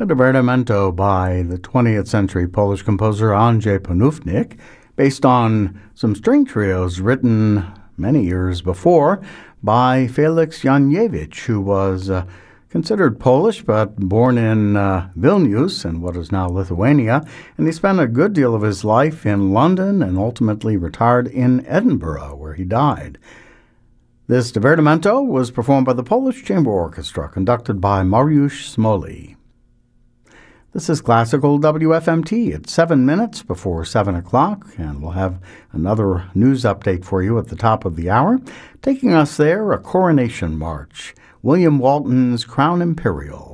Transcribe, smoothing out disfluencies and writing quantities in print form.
A divertimento by the 20th century Polish composer Andrzej Panównik, based on some string trios written many years before by Felix Janiewicz, who was considered Polish but born in Vilnius in what is now Lithuania, and he spent a good deal of his life in London and ultimately retired in Edinburgh, where he died. This divertimento was performed by the Polish Chamber Orchestra, conducted by Mariusz Smolny. This is Classical WFMT. It's 7 minutes before 7 o'clock, and we'll have another news update for you at the top of the hour. Taking us there, a coronation march, William Walton's Crown Imperial.